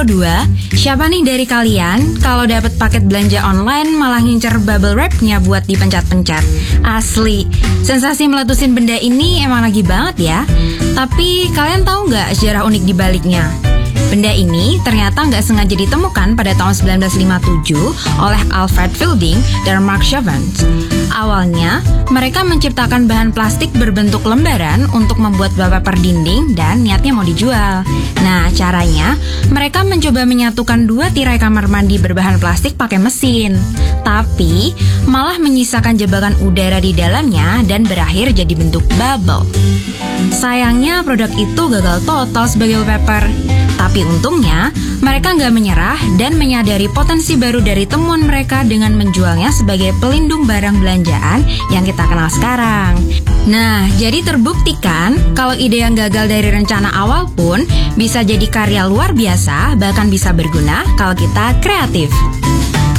Pro 2, siapa nih dari kalian kalau dapat paket belanja online malah ngincer bubble wrap-nya buat dipencet-pencet? Asli, sensasi meletusin benda ini emang lagi banget ya. Tapi kalian tahu nggak sejarah unik di baliknya? Benda ini ternyata nggak sengaja ditemukan pada tahun 1957 oleh Alfred Fielding dan Mark Chevans. Awalnya, mereka menciptakan bahan plastik berbentuk lembaran untuk membuat wallpaper dinding dan niatnya mau dijual. Nah, caranya, mereka mencoba menyatukan dua tirai kamar mandi berbahan plastik pakai mesin. Tapi, malah menyisakan jebakan udara di dalamnya dan berakhir jadi bentuk bubble. Sayangnya, produk itu gagal total sebagai wallpaper. Tapi untungnya, mereka nggak menyerah dan menyadari potensi baru dari temuan mereka dengan menjualnya sebagai pelindung barang belanjaan yang kita kenal sekarang. Nah, jadi terbuktikan kalau ide yang gagal dari rencana awal pun bisa jadi karya luar biasa, bahkan bisa berguna kalau kita kreatif.